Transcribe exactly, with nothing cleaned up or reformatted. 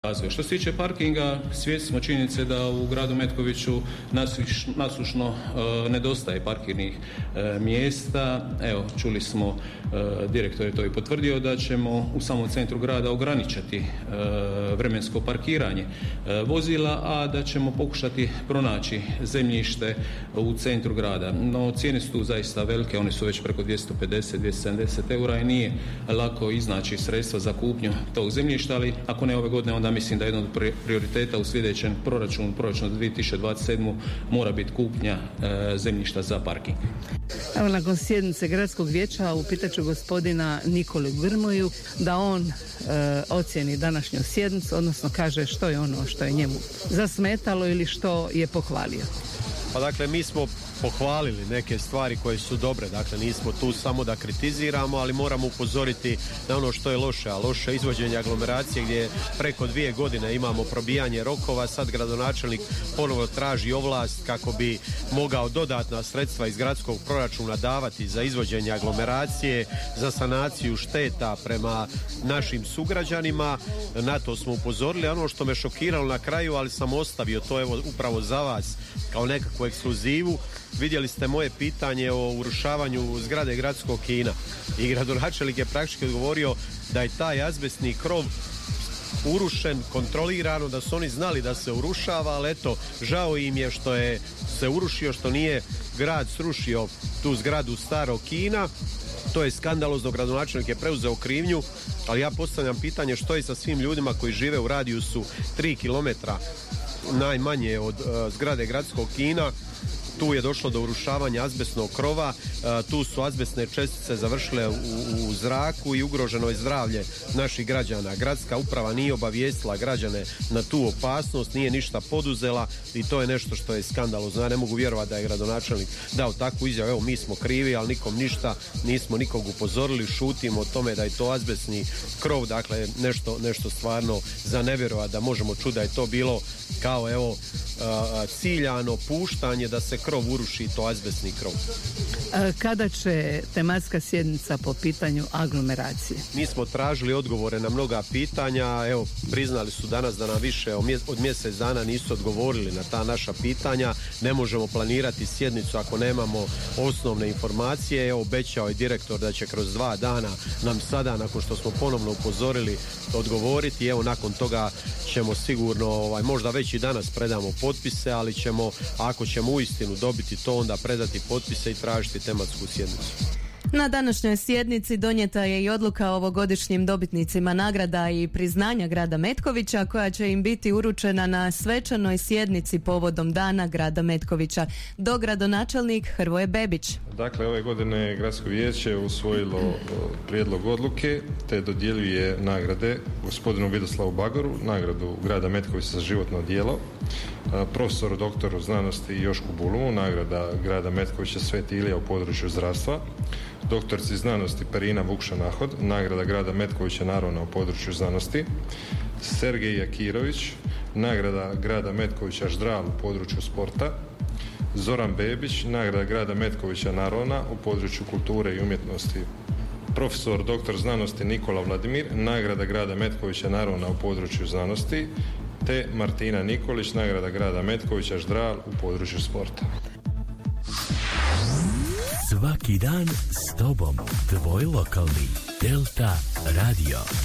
Što se tiče parkinga, svjesni smo činjenice da u gradu Metkoviću nasuš, nasušno e, nedostaje parkirnih e, mjesta. Evo, čuli smo, e, direktor je to i potvrdio, da ćemo u samom centru grada ograničiti e, vremensko parkiranje e, vozila, a da ćemo pokušati pronaći zemljište u centru grada. No, cijene su tu zaista velike, one su već preko dvjesto pedeset do dvjesto sedamdeset eura i nije lako iznaći sredstva za kupnju tog zemljišta, ali ako ne ove godine, onda mislim da jedan od prioriteta u sljedećem proračunu, proračunu za dvije tisuće dvadeset sedmu mora biti kupnja e, zemljišta za parking. Evo, nakon sjednice gradskog vijeća upitat ću gospodina Nikolu Grmoju da on e, ocijeni današnju sjednicu, odnosno kaže što je ono što je njemu zasmetalo ili što je pohvalio. Pa dakle, mi smo pohvalili neke stvari koje su dobre, dakle nismo tu samo da kritiziramo, ali moramo upozoriti na ono što je loše, a loše izvođenje aglomeracije gdje preko dvije godine imamo probijanje rokova. Sad gradonačelnik ponovo traži ovlast kako bi mogao dodatna sredstva iz gradskog proračuna davati za izvođenje aglomeracije, za sanaciju šteta prema našim sugrađanima. Na to smo upozorili. Ono što me šokiralo na kraju, ali sam ostavio to evo upravo za vas kao nekakvu ekskluzivu. Vidjeli ste moje pitanje o urušavanju zgrade gradskog kina i gradonačelnik je praktički odgovorio da je taj azbestni krov urušen kontrolirano, da su oni znali da se urušava, ali eto, žao im je što je se urušio, što nije grad srušio tu zgradu starog kina. To je skandalozno, gradonačelnik je preuzeo krivnju, ali ja postavljam pitanje što je sa svim ljudima koji žive u radijusu tri kilometra najmanje od uh, zgrade gradskog kina. Tu je došlo do urušavanja azbestnog krova, tu su azbestne čestice završile u, u zraku i ugroženo je zdravlje naših građana. Gradska uprava nije obavijestila građane na tu opasnost, nije ništa poduzela i to je nešto što je skandalozno. Ja ne mogu vjerovati da je gradonačelnik dao takvu izjavu, evo mi smo krivi, ali nikom ništa, nismo nikog upozorili, šutimo o tome da je to azbestni krov, dakle nešto, nešto stvarno za nevjerovat da možemo čuti da je to bilo kao evo ciljano puštanje da se krov uruši, to azbestni krov. Kada će tematska sjednica po pitanju aglomeracije? Mi smo tražili odgovore na mnoga pitanja, evo priznali su danas da nam više od mjesec dana nisu odgovorili na ta naša pitanja. Ne možemo planirati sjednicu ako nemamo osnovne informacije. Evo, obećao je direktor da će kroz dva dana nam sada, nakon što smo ponovno upozorili, odgovoriti. Evo, nakon toga ćemo sigurno, ovaj, možda već i danas predamo potpise, ali ćemo, ako ćemo uistinu dobiti to, onda predati potpise i tražiti tematsku sjednicu. Na današnjoj sjednici donijeta je i odluka o ovogodišnjim dobitnicima nagrada i priznanja grada Metkovića, koja će im biti uručena na svečanoj sjednici povodom dana grada Metkovića. Dogradonačelnik Hrvoje Bebić. Dakle, ove godine Gradsko vijeće usvojilo prijedlog odluke te dodjeljuje nagrade gospodinu Vidoslavu Bagoru, nagradu grada Metkovića za životno djelo, profesoru doktoru znanosti Jošku Bulumu, nagrada grada Metkovića Sveti Ilija u području zdravstva, doktorici znanosti Perina Vukša-Nahod, nagrada grada Metkovića Narona u području znanosti, Sergej Jakirović, nagrada grada Metkovića Ždral u području sporta, Zoran Bebić, nagrada grada Metkovića Narona u području kulture i umjetnosti, profesor doktor znanosti Nikola Vladimir, nagrada grada Metkovića Narona u području znanosti, te Martina Nikolić, nagrada grada Metkovića Ždral u području sporta. Svaki dan s tobom, tvoj lokalni Delta Radio.